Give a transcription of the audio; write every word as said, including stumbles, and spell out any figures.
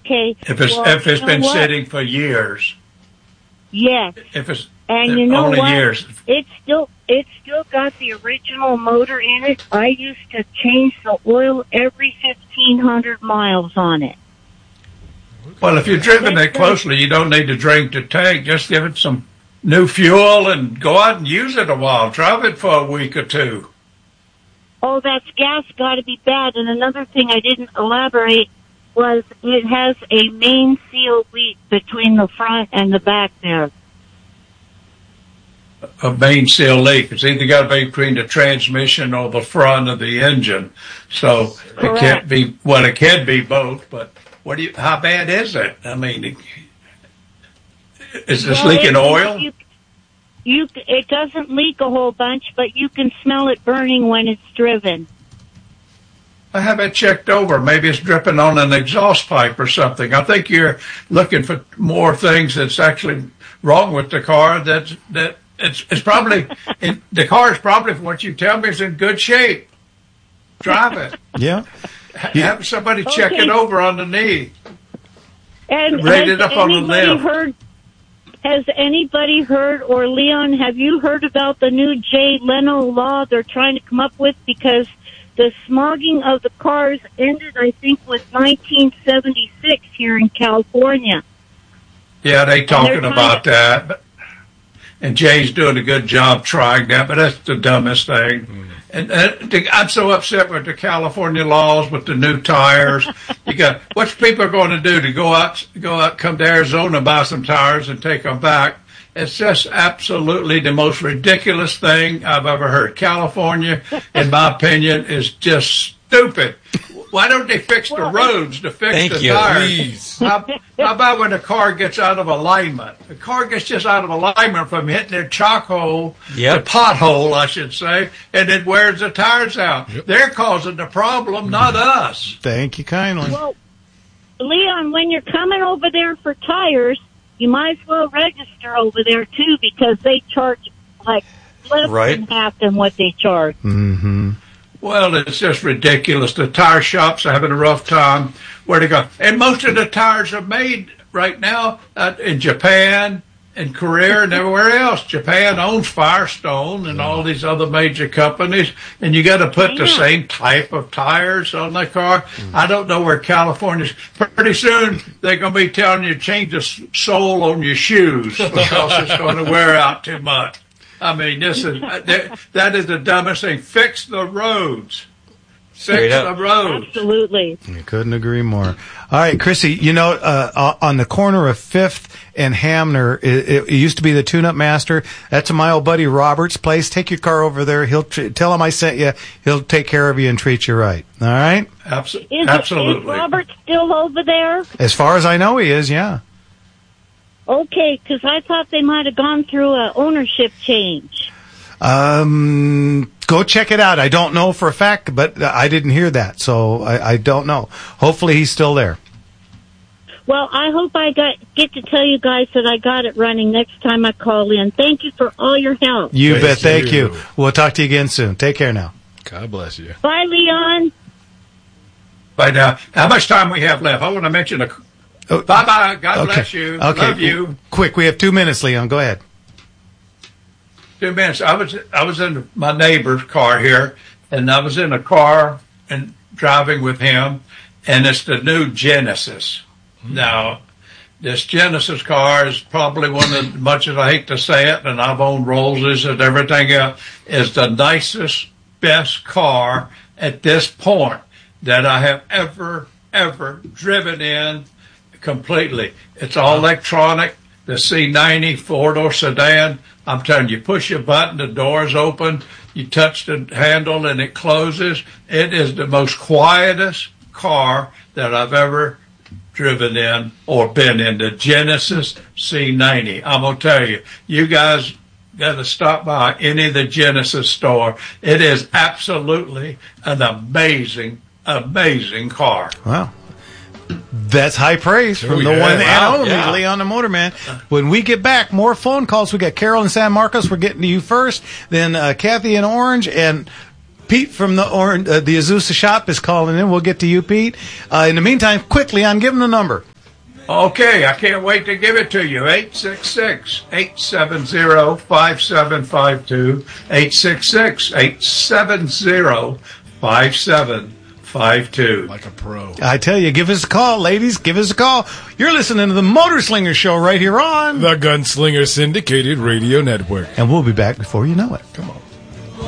Okay. If it's well, if it's you know been what? sitting for years. Yes. If it's and if you know only what? years. It's still it's still got the original motor in it. I used to change the oil every fifteen hundred miles on it. Well, if you're driven it closely, you don't need to drink the tank. Just give it some new fuel and go out and use it a while. Drive it for a week or two. Oh, that's gas got to be bad. And another thing I didn't elaborate was it has a main seal leak between the front and the back there. A main seal leak. It's either got to be between the transmission or the front of the engine. So Correct. It can't be, well, it can be both, but what do you, how bad is it? I mean, it, is this well, leaking it, oil? You, you, it doesn't leak a whole bunch, but you can smell it burning when it's driven. I have it checked over. Maybe it's dripping on an exhaust pipe or something. I think you're looking for more things that's actually wrong with the car. That's, that it's, it's probably, it, the car is probably, from what you tell me, is in good shape. Drive it. Yeah. Have somebody check Okay. it over on the knee. And Rate has it up on the anybody left. heard? Has anybody heard, or Leon, have you heard about the new Jay Leno law they're trying to come up with? Because the smogging of the cars ended, I think, with nineteen seventy-six here in California. Yeah, they talking trying about to- that. But, and Jay's doing a good job trying that, but that's the dumbest thing. Mm. And uh, the, I'm so upset with the California laws with the new tires. You got what's people going to do to go out, go out, come to Arizona, buy some tires, and take them back? It's just absolutely the most ridiculous thing I've ever heard. California, in my opinion, is just stupid. Why don't they fix the roads to fix Thank the you. tires? How, how about when the car gets out of alignment? The car gets just out of alignment from hitting their chock hole, Yep. the pothole, I should say, and it wears the tires out. Yep. They're causing the problem, not us. Thank you kindly. Well, Leon, when you're coming over there for tires, you might as well register over there, too, because they charge like less Right. than half than what they charge. Mm-hmm. Well, it's just ridiculous. The tire shops are having a rough time. Where to go? And most of the tires are made right now uh, in Japan and Korea and everywhere else. Japan owns Firestone and all these other major companies, and you got to put the Yeah. same type of tires on the car. I don't know where California's. Pretty soon they're going to be telling you to change the s- sole on your shoes because it's going to wear out too much. I mean, this is that, that is the dumbest thing. Fix the roads. Straight Fix up. the roads. Absolutely. I couldn't agree more. All right, Chrissy, you know, uh, on the corner of Fifth and Hamner, it, it used to be the Tune-Up Master. That's my old buddy Robert's place. Take your car over there. He'll tr- tell him I sent you. He'll take care of you and treat you right. All right? Abso- Is, Is absolutely. Robert still over there? As far as I know, he is, yeah. Okay, because I thought they might have gone through a ownership change. Um, go check it out. I don't know for a fact, but I didn't hear that, so I, I don't know. Hopefully he's still there. Well, I hope I got get to tell you guys that I got it running next time I call in. Thank you for all your help. You Thank bet. Thank you. you. We'll talk to you again soon. Take care now. God bless you. Bye, Leon. But now, how much time we have left? I want to mention a. Oh, Bye bye. God okay. bless you. Okay. Love you. Quick, we have two minutes, Leon. Go ahead. Two minutes. I was I was in my neighbor's car here, and I was in a car and driving with him, and it's the new Genesis. Now, this Genesis car is probably one of, as much as I hate to say it, and I've owned Rolls's and everything else, is the nicest, best car at this point that I have ever, ever driven in completely. It's all electronic. The C ninety four-door sedan, I'm telling you, push a button, the doors open, you touch the handle, and it closes. It is the most quietest car that I've ever driven in or been in, the Genesis C ninety. I'm going to tell you, you guys got to stop by any of the Genesis store. It is absolutely an amazing, amazing car. Wow. That's high praise from the yeah. one and Wow, only yeah. Leon the Motorman. When we get back, more phone calls. We got Carol in San Marcos. We're getting to you first. Then uh, Kathy in Orange and Pete from the Orange, uh, the Azusa shop is calling in. We'll get to you, Pete. Uh, in the meantime, quickly, Leon, give them the number. Okay, I can't wait to give it to you. eight six six, eight seven zero, five seven five two. eight six six, eight seven zero, five seven five two. Like a pro. I tell you, give us a call, ladies. Give us a call. You're listening to the Motor Slinger Show right here on The Gunslinger Syndicated Radio Network. And we'll be back before you know it. Come on.